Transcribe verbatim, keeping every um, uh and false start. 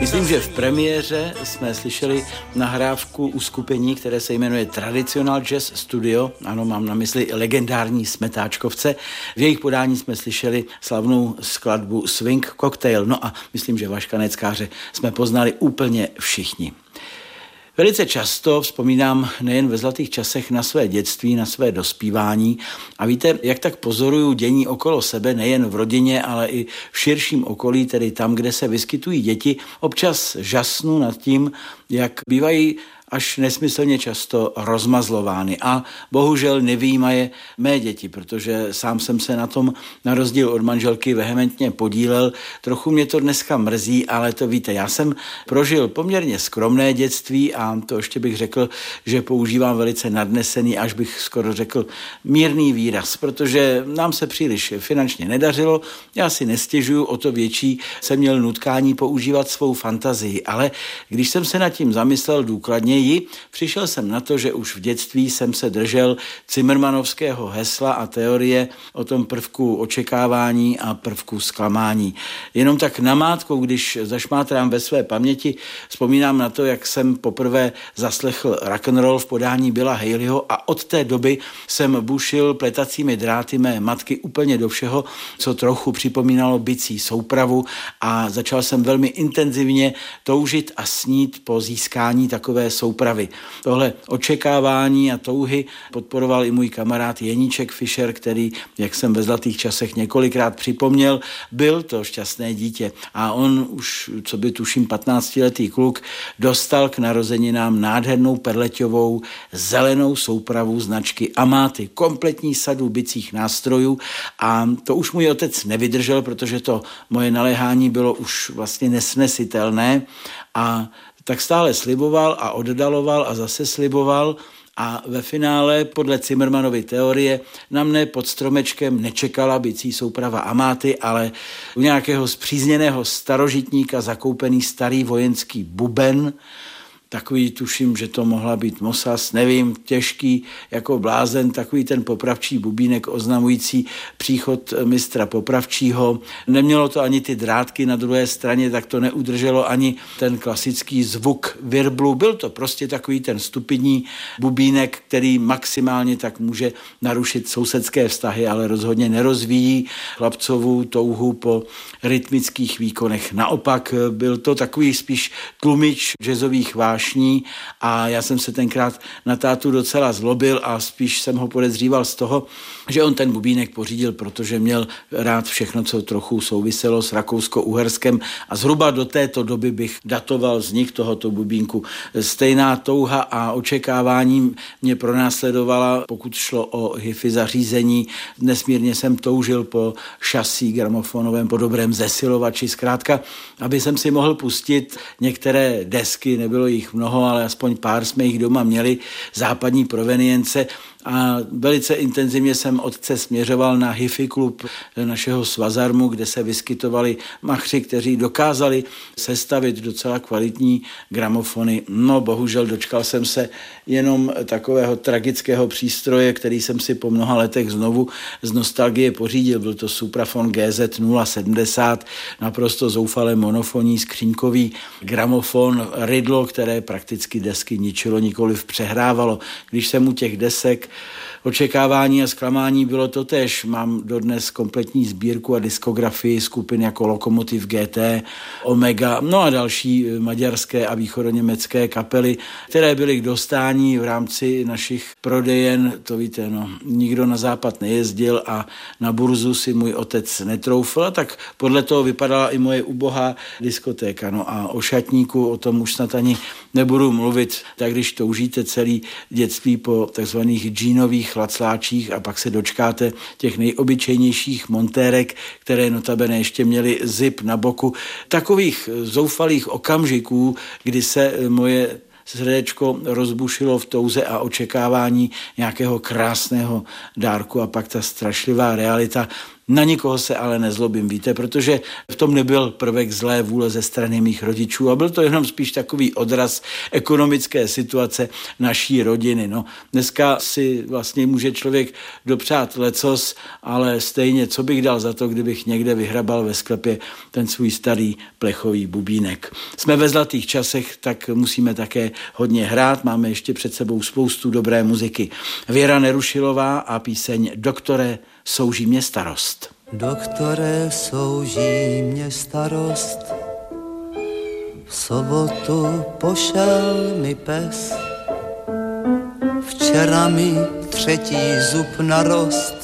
Myslím, že v premiéře jsme slyšeli nahrávku uskupení, které se jmenuje Traditional Jazz Studio. Ano, mám na mysli legendární Smetáčkovce. V jejich podání jsme slyšeli slavnou skladbu Swing Cocktail. No a myslím, že vaškaneckáře jsme poznali úplně všichni. Velice často vzpomínám nejen ve zlatých časech na své dětství, na své dospívání a víte, jak tak pozoruju dění okolo sebe, nejen v rodině, ale i v širším okolí, tedy tam, kde se vyskytují děti, občas žasnu nad tím, jak bývají až nesmyslně často rozmazlovány. A bohužel nevyjímaje mé děti, protože sám jsem se na tom na rozdíl od manželky vehementně podílel. Trochu mě to dneska mrzí, ale to víte, já jsem prožil poměrně skromné dětství a to ještě bych řekl, že používám velice nadnesený, až bych skoro řekl mírný výraz, protože nám se příliš finančně nedařilo, já si nestěžuju, o to větší jsem měl nutkání používat svou fantazii, ale když jsem se nad tím zamyslel důkladně, přišel jsem na to, že už v dětství jsem se držel Cimrmanovského hesla a teorie o tom prvku očekávání a prvku zklamání. Jenom tak namátkou, když zašmátrám ve své paměti, vzpomínám na to, jak jsem poprvé zaslechl rock'n'roll v podání Billa Haleyho a od té doby jsem bušil pletacími dráty mé matky úplně do všeho, co trochu připomínalo bicí soupravu a začal jsem velmi intenzivně toužit a snít po získání takové soupravy. Tohle očekávání a touhy podporoval i můj kamarád Jeníček Fischer, který, jak jsem ve zlatých časech několikrát připomněl, byl to šťastné dítě. A on už, co by tuším patnáctiletý kluk, dostal k narozeninám nádhernou perleťovou zelenou soupravu značky Amati, kompletní sadu bicích nástrojů a to už můj otec nevydržel, protože to moje naléhání bylo už vlastně nesnesitelné a tak stále sliboval a oddaloval a zase sliboval a ve finále podle Cimrmanovy teorie na mne pod stromečkem nečekala bicí souprava Amati, ale u nějakého spřízněného starožitníka zakoupený starý vojenský buben, takový, tuším, že to mohla být Mosas, nevím, těžký jako blázen, takový ten popravčí bubínek oznamující příchod mistra popravčího. Nemělo to ani ty drátky na druhé straně, tak to neudrželo ani ten klasický zvuk virblu. Byl to prostě takový ten stupidní bubínek, který maximálně tak může narušit sousedské vztahy, ale rozhodně nerozvíjí chlapcovou touhu po rytmických výkonech. Naopak byl to takový spíš tlumič jazzových vášní a já jsem se tenkrát na tátu docela zlobil a spíš jsem ho podezříval z toho, že on ten bubínek pořídil, protože měl rád všechno, co trochu souviselo s Rakousko-Uherskem a zhruba do této doby bych datoval vznik tohoto bubínku. Stejná touha a očekávání mě pronásledovala, pokud šlo o hi-fi zařízení. Nesmírně jsem toužil po šasí gramofonovém, po dobrém zesilovači, zkrátka, aby jsem si mohl pustit některé desky, nebylo jich mnoho, ale aspoň pár jsme jich doma měli, západní provenience a velice intenzivně jsem otce směřoval na hi-fi klub našeho Svazarmu, kde se vyskytovali machři, kteří dokázali sestavit docela kvalitní gramofony. No bohužel dočkal jsem se jenom takového tragického přístroje, který jsem si po mnoha letech znovu z nostalgie pořídil. Byl to Suprafon G Z nula sedmdesát, naprosto zoufale monofonní skřínkový gramofon, rydlo, které prakticky desky ničilo, nikoliv přehrávalo. Když jsem u těch desek očekávání a zklamání bylo to též. Mám dodnes kompletní sbírku a diskografii skupin jako Lokomotiv G T, Omega, no a další maďarské a východoněmecké kapely, které byly k dostání v rámci našich prodejen. To víte, no, nikdo na západ nejezdil a na burzu si můj otec netroufl, a tak podle toho vypadala i moje ubohá diskotéka. No a o šatníku, o tom už snad ani nebudu mluvit, tak když toužíte celý dětství po takzvaných džínových chlacláčích a pak se dočkáte těch nejobyčejnějších montérek, které notabene ještě měly zip na boku. Takových zoufalých okamžiků, kdy se moje srdéčko rozbušilo v touze a očekávání nějakého krásného dárku a pak ta strašlivá realita Na nikoho se ale nezlobím, víte, protože v tom nebyl prvek zlé vůle ze strany mých rodičů a byl to jenom spíš takový odraz ekonomické situace naší rodiny. No, dneska si vlastně může člověk dopřát lecos, ale stejně, co bych dal za to, kdybych někde vyhrabal ve sklepě ten svůj starý plechový bubínek. Jsme ve zlatých časech, tak musíme také hodně hrát, máme ještě před sebou spoustu dobré muziky. Věra Nerušilová a píseň Doktore, souží mě starost. Doktore, souží mě starost, v sobotu pošel mi pes, včera mi třetí zub narost,